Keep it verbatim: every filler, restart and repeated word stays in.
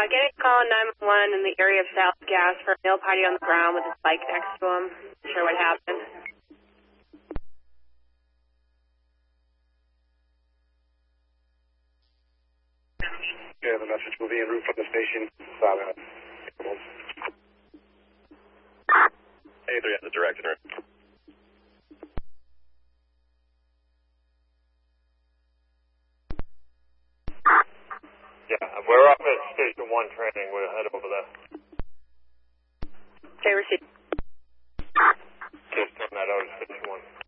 Uh, get a call nine one one in the area of South Gas for a male party on the ground with his bike next to him. Not sure what happened. Yeah, the message will be en route from the station. Silent. A three at the director. Yeah, we're up at Station one training. We'll head over there. Okay, received. Just turn that out at Station one.